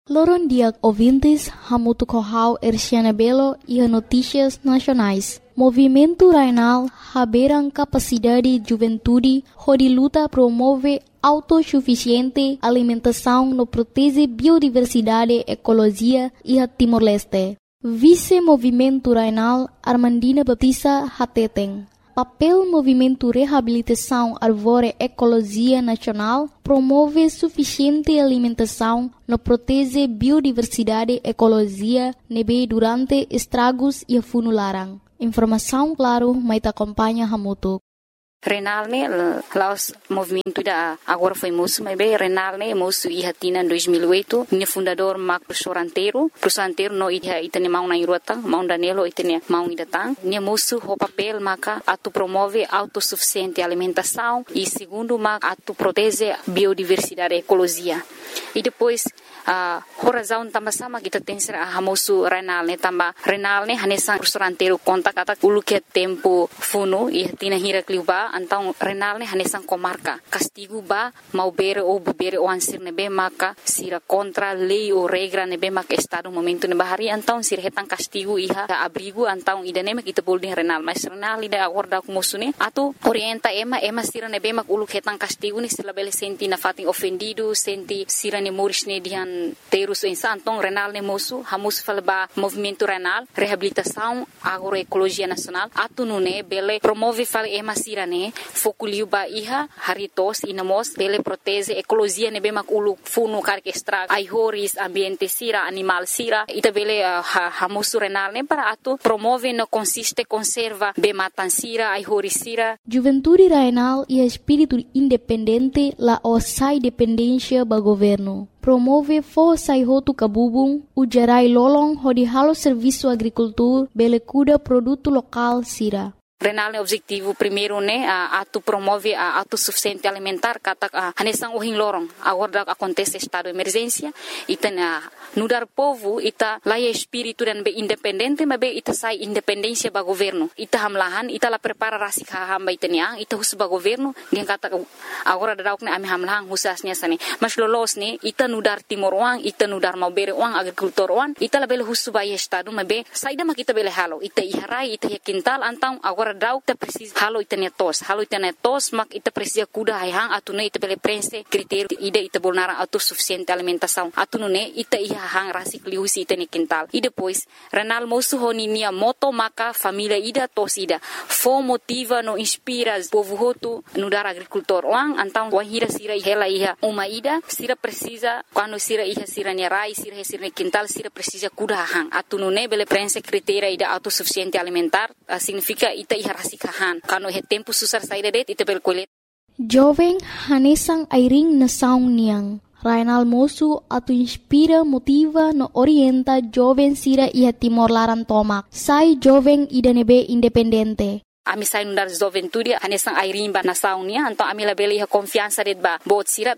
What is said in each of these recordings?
Loron dia ouvintes, hamutu kohau Erciana Belo e notícias nacionais. Movimento Rainal haberam capacidade juventude, onde luta promove autossuficiente alimentação no protege biodiversidade, ecologia e a Timor-Leste. Vice-Movimento Rainal Armandina Baptista Hateteng. Papel Movimento Reabilitação Árvore Ecologia Nacional promove suficiente alimentação no protege biodiversidade ecologia nebe durante estragos e funularan. Informação claro, mas acompanha Hamutu. Renal ne laos movimento da agora foi moço mas bem Renal ne moço e hatina em 2008 ne fundador Mark Soranteiro no iha itane mau na irota mau danelo itane mau idatang ne moço o papel maka atu promove autossuficiente alimentação e segundo maka atu protege biodiversidade ecologia e depois razão também sama kita tem ser a moço Renal ne hanesan Soranteiro conta kata ulu que tempo funo e hatina hira kliuba então Renal ne hanesan comarca castigo ba mau bere ou bebere o ansir nebe maka sira contra lei ou regra nebe maka estado momento nebe hari então sira hetan castigo iha abrigo então idane mak kita boleh Renal mas Renal ida acorda com moço ne atu orienta ema sira nebe mak ulu hetan castigo ni sila bele senti na fatin ofendido senti sira ne moris ne dihan terus então Renal ne moço hamus falba movimento Renal reabilitação agroecologia nacional atu nune bele promove fale ema sira ne fokuliu ba iha haritos inamos bele protege ecologia nebe mak ulu funu karke extra aihoris ambiente sira animal sira ita bele hamusu Renal ne para atu promove no consiste conserva be matan sira aihoris sira Juventude Rainal e espírito independente la osai dependência ba governo promove força e roto cabubung ujarai lolong hodi halo serviço agricultura bele cuida produto local sira Renal ne objetivo primeiro ne atu promove a autossuficiente alimentar kata hanesang uhing lorong agora acontece estado de emergência ita nudar povo ita laia espírito dan be independente mas be ita sai independência ba governo ita hamlahan ita la prepara rasik hamba itania ita hus ba governo gen kata agora dauk ne ami hamlahan husasnya sane mas lolos ne ita nudar timor uang ita nudar mau bere uang agrikultor uang ita la bele hus ba estado mas be saida mak ita bele halo ita iharai ita quintal antang agora dauk ta precisa halo itania tos mak ita precisa kuda hang atune ita bele prense critério ida ita bolnara autossuficiente alimentação atune ita iha hang rasik liusi ita ni quintal e depois Renal moço honi nia moto maka família ida tos ida fo motiva no inspira povo hotu no dar agricultor uang antang wahira sira hela iha uma ida sira precisa quando sira iha sira ni rai sira ni quintal sira precisa kuda hang atune bele prense critério ida autossuficiente alimentar significa ita iha rasikahan kano he tempo susar saída det ita bel kolet jovem hanesang airing na saung niang Rainal moço atu inspira motiva no orienta jovem sira iha Timor Laran tomak sai jovem ida nebe independente ami sai nundar juventude hanesang airimba na saunia então ami la bele iha confiança det ba bot sira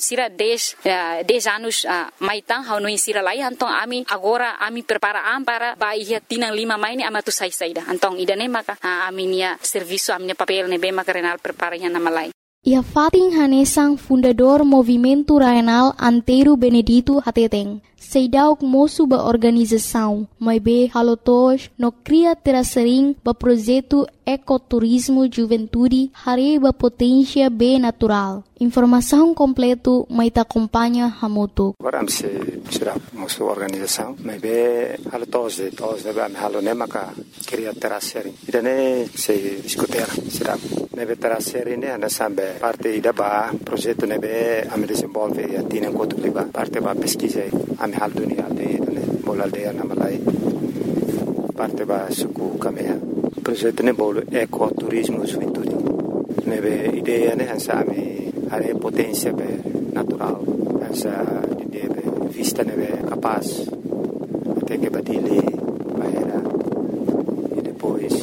10 anos maitang hau no insira lai então ami agora ami prepara para ba iha tinang 5 maini ama tu sai saida então idane maka ami nia serviço ami papel ne be maka Renal prepara iha na malai Ia fating hanesang fundador Movimento Rainal Antero Benedito Hateteng. Seidauk moço ba organização, mas be halotos no cria terasering ba projeto ecoturismo juventude hari ba potência be natural. Informação completo mai ta acompanha Hamutu. Agora se será moço organização, mas be halotos de ba halo nemaka cria terasering. Idane se discutir será nebe terasering ne ana sambe parte ida ba projeto nebe am desenvolve a tina kotu liba parte ba pesquisa am hal dunia de bola de na malai parte ba suku kamea projeto ne bolo ecoturismo juventude nebe ideia ne ansami are potência be natural asa de vista nebe capaz até que badile era e depois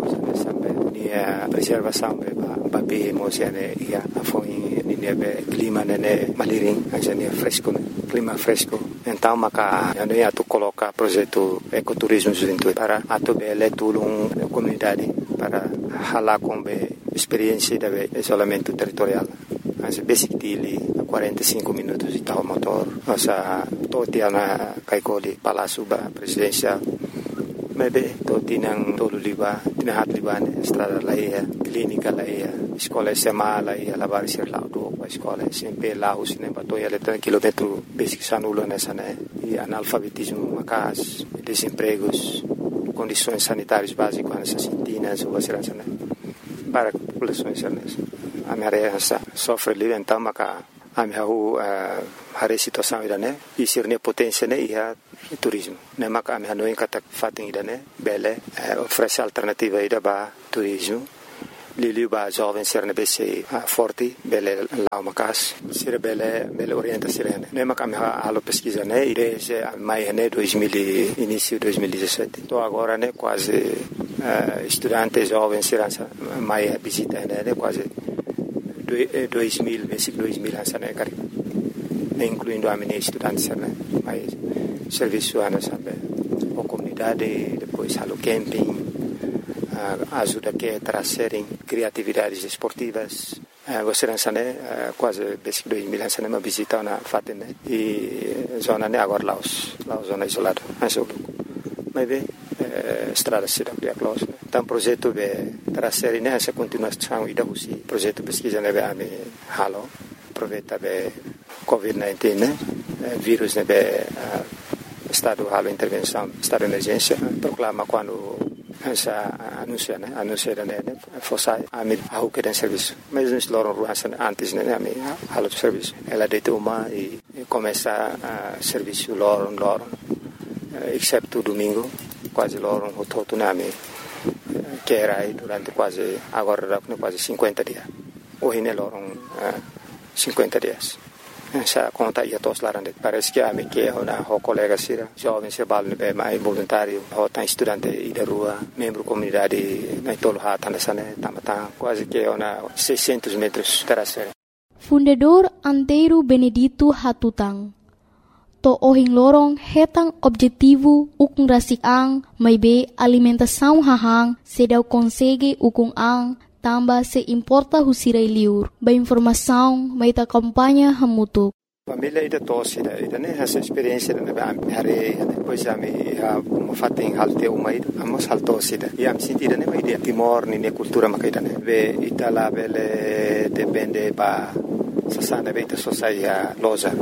a preservação ba be emocione ia foi nebe clima nene maliring asa fresco clima fresco então maka ano ia tu coloca projeto ecoturismo juventude para atu bele tulung comunidade para hala com be experiência de isolamento territorial as basic dili 45 minutos de tal motor asa totia na kaikoli Palácio ba presidencial. Maybe totinang tolo liba, tinahat liba ne estrada laia, clínica laia, escola SMA laia, lavar ser lá do escola SMP lá os ne batoia letra quilômetro basic sanulo nessa né e analfabetismo macas, desempregos, condições sanitárias básicas nessa sintinas ou vacilação né para populações nessa a minha sofre livre então maca a minha hari situação ida né e sirne potência né ia turismo né maca a minha não encata fatem ida né bele oferece alternativa ida ba turismo Lili ba jovem ser ne bese forte bele lá macas ser bele orienta sirene né maca a minha alo pesquisa né desde maio né 2000 início 2017 então agora né quase estudantes jovens serão mais visita né quase 2000 essa né cara incluindo a minha estudantes né mais serviço ana sabe a comunidade depois halo camping ajuda que trazerem criatividades esportivas você não né quase desde 2000 essa né uma visita na fatem né e zona né agora Laos zona isolada mas bem estrada cidade a close então projeto de trazer nessa continuação e da usi projeto pesquisa né be halo aproveita be COVID-19 né vírus né be estado halo intervenção estado de emergência proclama quando essa anuncia né fosse a mim a que tem serviço mas nós loram ruas antes né a mim halo de serviço ela deita uma e começa a serviço loram exceto domingo quase loram o todo nome que era aí durante quase agora quase 50 dias hoje né loram 50 dias essa conta ia todos lá parece que a mim que é uma colega sira jovem se balne bem mais voluntário ou tá estudante e da rua membro comunidade na tolo hata nessa né tamata quase que é uma 600 metros terastre Fundador Antero Benedito Hatutang to ohing lorong hetang objetivo ukung rasik ang may be alimentação hahang sedaw konsege ukung ang tamba se importa husiray liur ba informação may ta kampanya hamutuk família ida tosse ida né essa experiência na hari depois a me fating halte umai amos haltosse ida e am sentida né ideia timor ni cultura makaida né be itala bele depende ba sasana beta sociedade loja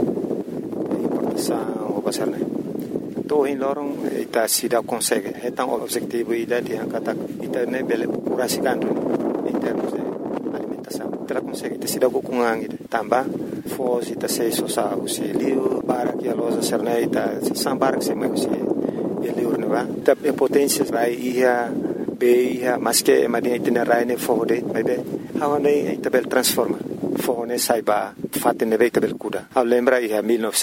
o pasar né to in lorong ita sida consegue hetang objetivo ida di angkata ita ne bele kurasikan em termos de alimentação ita consegue ita sida kukungang ida tamba fos ita sei sosa usi liu para que a loja serna ita sambar que se mai usi liu ne va ita potência rai ia be ia mas que madia ita rai ne fode mai be hawane ita bel transforma fone saiba fatte ne veita bel kuda a lembra ia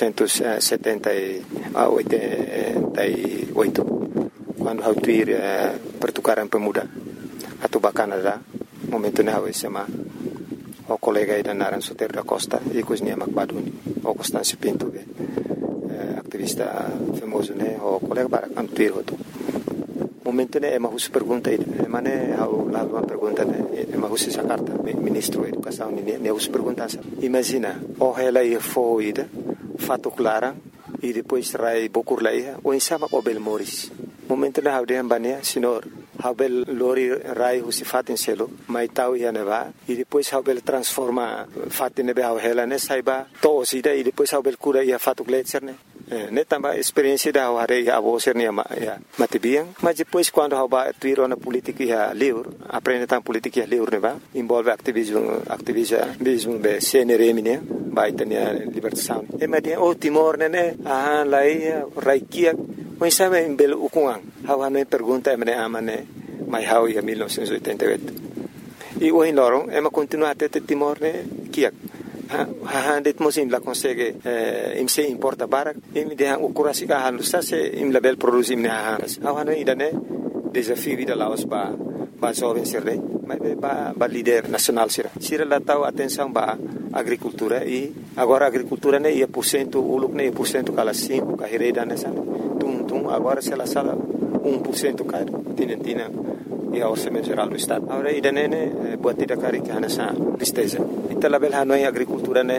1978 quando hautuir pertukaran pemuda atau Canada momento ne hawe sama o colega ida Naran Soter da Costa e cosnia Macbaduni o Constâncio Pinto activista famoso ne o colega para antuir hoto momento ne ema hus pergunta ida mane hau la uma pergunta ne ema hus essa carta ministro da educação ne hus pergunta imagina o ela ia foida fato clara e depois rai bokur laia o insama o bel moris momento ne hau de ambania senhor Habel lori rai husi fatin selo mai tau ia neva e depois habel transforma fatin nebe hela ne saiba to sida e depois habel cura ia fatu gletser ne tamba experiência da hare ia avoser ne matibiang mas depois quando haba tuiro na política ia liur aprende tam política ia liur neva envolve activismo be CNRM ne vai tenia libertação e madia o Timor ne lai raikia mas sabe em belo ukungang hawa no pergunta emne amane mai hau ia 1988 e o in lorong ema continua até Timor ne kiak det mosim la consegue imse importa barak im de hang ukurasi ka hanu sa se im label produce im ne hawa no idane desafio vida laos ba jovem sirre mas ba líder nacional sira la tau atenção ba agricultura e agora agricultura ne ia % uluk ne % kala 5 ka hereda nessa agora se ela sala 1% caro tinentina e a orçamento geral do estado agora ida nene buat tidak kari kana sa tristeza ita label hanoi agricultura ne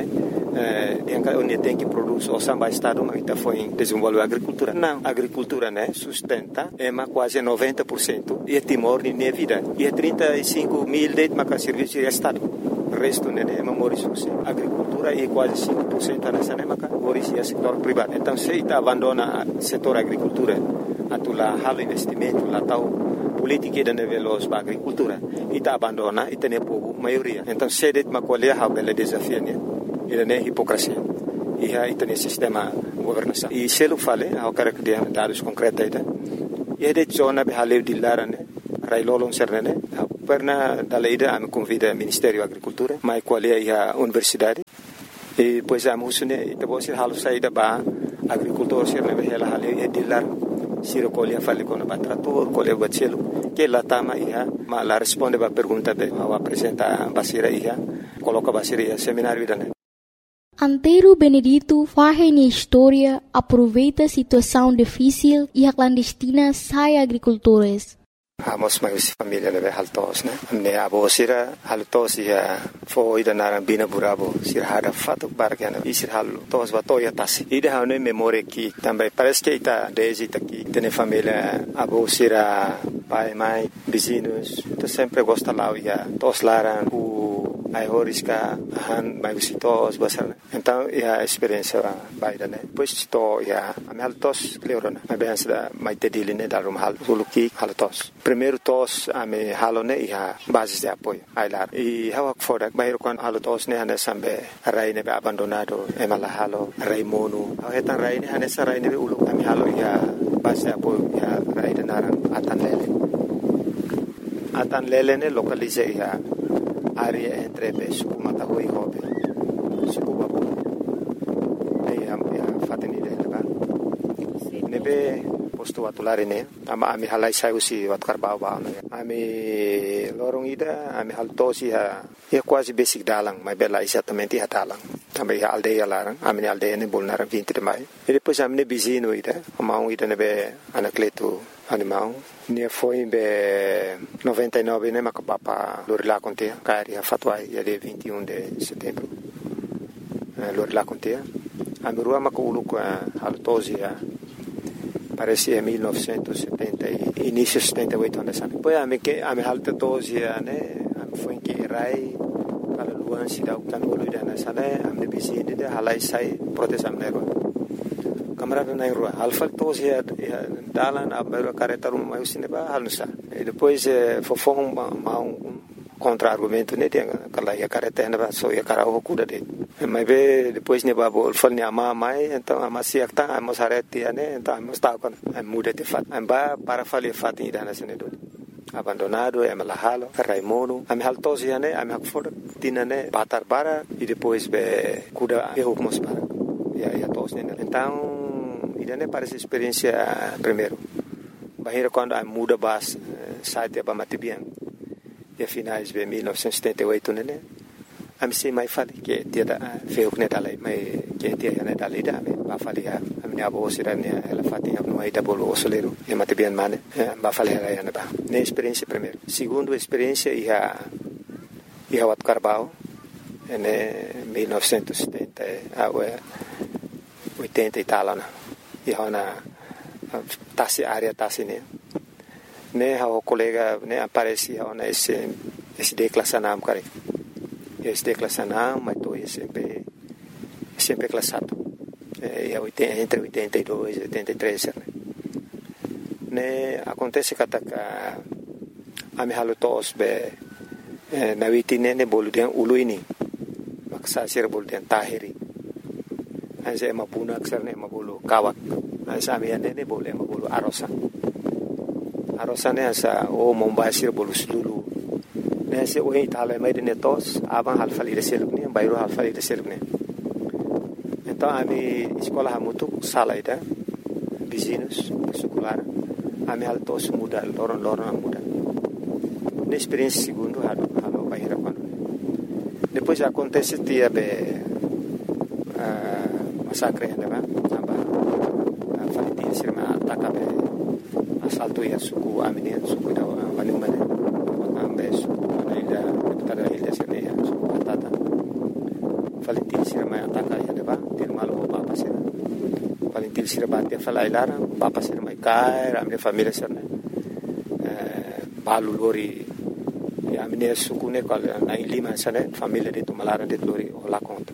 onde tem que produzir o samba estado, mas está foi desenvolver a agricultura. Não, a agricultura, né, sustenta, quase 90% e Timor de minha vida. E 35 mil de serviço de estado. O resto, né, é a agricultura e quase 5% nessa época, hoje é setor privado. Então, se está abandona o setor agricultura, atula halo investimento, lá tal política de nível da agricultura, e está abandona e tem povo maioria. Então, se det macolher a bela desafio, né, ele é hipocrisia. E aí tem sistema governação. E se ele fala, eu quero que dê dados concretos aí, e de zona de haleu de lara, né, railolon serne, perna da lei da me convida Ministério da Agricultura, mas qual é a universidade? E pois a musune, e depois se halu saída ba agricultor serne be ela haleu e de lar, se recolhe fale com o trator, colhe o celo, que lá tama ia, mas lá responde ba pergunta be, ao apresenta basira ia, coloca basira ia seminário da né. Antero Benedito faz na história, aproveita a situação difícil e a clandestina sai agricultores. Amos mais família leve haltos, né? Ne abo sira haltos ia foi da narambina burabo sira hada fato bargana e sira haltos batoya tasi. E de hane memória que também parece que está desde aqui tem família abo sira pai mãe vizinhos, tu sempre gosta lá ia tos laran ai horiska han mai visitos basar. Então a experiência vai da né. Pois to ia a haltos leorona. A bem da mai tediline da rumhal suluki haltos. Primeiro tos a me halone ia bases de apoio ai lá. E hawak fora bairro quan haltos ne hane sambe rai ne abandonado e mala halo rai mono. Heta rai ne hane sa rai ne ulu ami halo ia base de apoio ia rai de naran atan lele ne localize ia área entre suku matahui hobe suku babu ne fateni de leba nebe posto atulare ne ami halai sai usi wat karbau ba ami lorong ida ami haltosi ha quase basic dalang mai bela exatamente ha dalang também aldeia larang ami aldeia ne bolnar 20 de mai e depois ami bizino ida amau ida nebe anacleto animal ne foi em 99 né macapapa Lorila Contea cari a fatwa ia de 21 de setembro Lorila Contea a mirua maculu com a haltosia parece em 1970 início 78 nessa depois a me haltosia né foi que rai para luan sida utan ulu dana sana amne bisi de halai sai protestam nego camarada na rua alfal tos ya dalan abero careta rum mai usine ba halusa e depois fofong contra argumento ne tem aquela ya careta na so ya cara o cuda de mas be depois ne ba bol fal ne ama mai então ama siakta amos areti ne então amos ta con muda de fat amba para fali fat ni dana sene do abandonado e malahalo raimono ami haltos ya ne ami hakfor tinane batar bara e depois be cuda e hukumos para ya tos ne então idane parece experiência primeiro bahira quando a muda bas site ba matibian e finais de 1978 né am sei mai fali que dia da feu ne dalai mai que dia ne dalai da ba fali a minha avó sirane ela fatinha no aí da bolo osoleiro e matibian mane ba fali ela ya ba ne experiência primeiro segundo experiência ia wat Carbau ne 1970 80 e tal né e hona tasi área tasi ne o colega ne aparece hona esse declassanam cara esse declassanam mas tô sempre classado e entre 82 e 83 ne acontece que a me halutos be na witine ne boludian uluini maksa sir boludian tahiri Asa mapuna aksar ne mabulu kawak. Asa amian ne boleh mabulu arosa. Arosa ne asa mombasir bolu sulu. Ne se o itala mai de netos abang halfali de seluk ne bayro halfali de seluk ne. Então ami sekolah hamutu salaida vizinhos sekolah. Ami haltos muda loron muda. Ne experiência segundo halo bahira quando. Depois acontece dia be masakre leva amba falitin sirma ataka be asalto ya suku amini suku da wani mane ambe suku ida tada ida sirne ya suku atata falitin sirma ataka palintil sira bati fala ilara papa sira mai kai a minha família sira né balu lori a minha suku né qual na Lima sira família de Tumalara de lori lá conta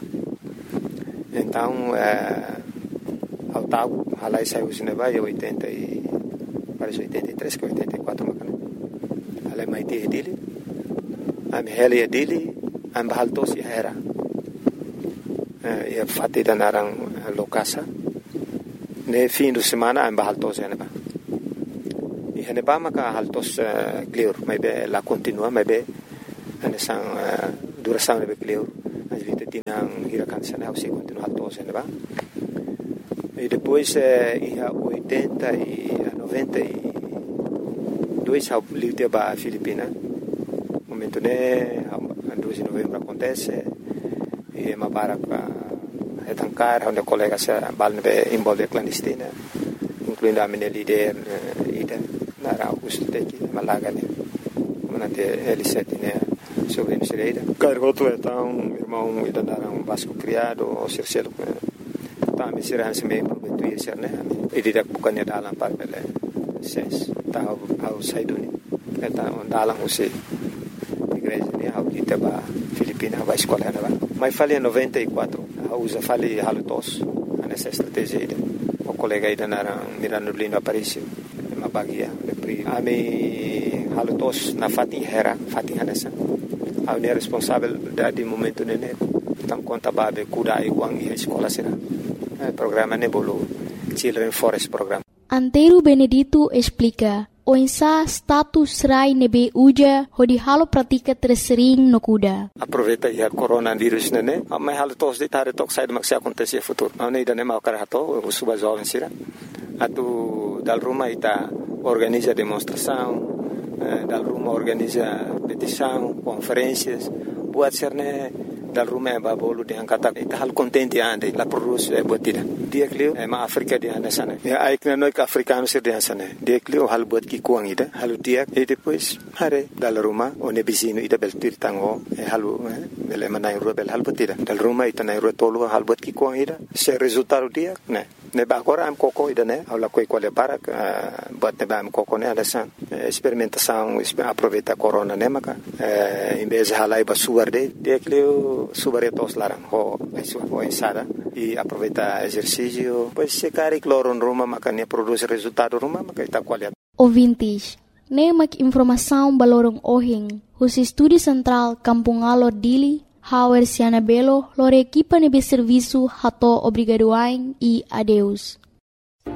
então ao tago halai saiu cinema e 80 e parece 83 que 84 macana halai mai te dele a minha heli dele a bahal to si era e fatti da narang lokasa ne fim de semana a bahal to se ne ba e ne ba maka haltos clear mai be la continua mai be ane sang duração ne be clear as vite tinang hirakan sana se continua haltos se ne ba e depois ia 80 e 92 ao livre ba Filipina momento ne 2 de novembro acontece e mabarak etankar onde colegas balne involve clandestina incluindo a minha líder ida na Augusto Teki Malaga né comandante L7 né sobre a Misereira cargoto então irmão ida naram Vasco criado o Circelo tá me será se meio prometuir ser né e didak bukannya dalam parpele ses tá ao saiduni então dalam você igreja né ao kita ba Filipina vai escola né mas falei em 94 usa falei halutos nessa estratégia o colega ida naram Mirano Lino Aparicio uma bagia ami halutos na Fatih Hera Fatih nessa a unidade responsável de momento nene tam conta babe kuda e uang e escola será programa nebolo Children Forest Program. Antero Benedito explica o insa status rai nebe uja hodi halo pratika tersering no kuda. Aproveita ya coronavírus nene, mas halo tos de tare tok sai de maxi acontecer futuro. Não ida nem mal carato, o suba jovem sira. Atu dal Roma ita organiza demonstração, dal Roma organiza petição, conferências, buat serne dal Roma ba bolu de angkata ita hal contente ande la produce botida. Dia klio ma Afrika di anda sana. Ya aikna noi ka africano sir di sana. Dia klio hal bot ki kuang ida, halu dia e depois hare dal Roma one bisino ida bel tirtango halu bele manai rubel hal botida. Dal Roma ita nai rotolo hal bot ki kuang ida. Se resultado dia ne ba agora am coco ida ne aula coi quale para bot ne ba am coco ne anda san. Experimentação aproveita corona ne maka em vez halai ba suarde dia klio subaretos larang ho ensada e aproveita exercício pois se cari cloro em Roma makanya produz resultado Roma maka ita qualidade. Ouvintes, nemak informação balorong ohing, os estúdio central Kampung Alor Dili, Hauer Siana Belo, lore equipa nebe serviço hato obrigadoain e adeus.